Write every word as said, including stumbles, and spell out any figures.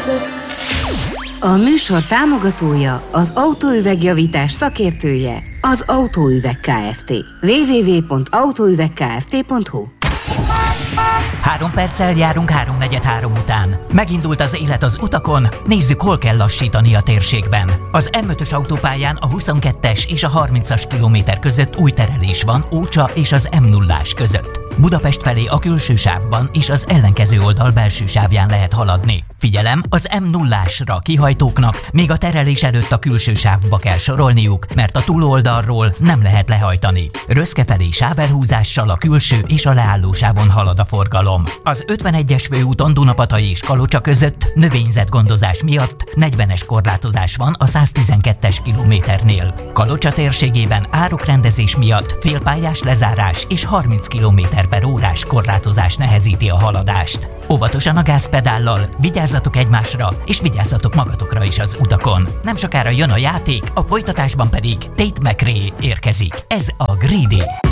A műsor támogatója, az autóüvegjavítás szakértője, az Autóüveg Kft. double-u double-u double-u pont autóüvegkft pont hu. Három perccel járunk háromnegyed három után. Megindult az élet az utakon, nézzük, hol kell lassítani a térségben. Az M ötös autópályán a huszonkettes és a harmincas kilométer között új terelés van Ócsa és az M nullás között. Budapest felé a külső sávban és az ellenkező oldal belső sávján lehet haladni. Figyelem, az M nullásra kihajtóknak még a terelés előtt a külső sávba kell sorolniuk, mert a túloldalról nem lehet lehajtani. Röszke felé sávelhúzással a külső és a leállósávon halad a forgalom. Az ötvenegyes főúton Dunapatai és Kalocsa között növényzetgondozás miatt negyvenes korlátozás van a száztizenkettes kilométernél. Kalocsa térségében árukrendezés miatt félpályás lezárás és harminc kilométer per órás korlátozás nehezíti a haladást. Óvatosan a gázpedállal, vigyázzatok egymásra, és vigyázzatok magatokra is az utakon. Nem sokára jön a játék, a folytatásban pedig Tate McRae érkezik. Ez a Greedy.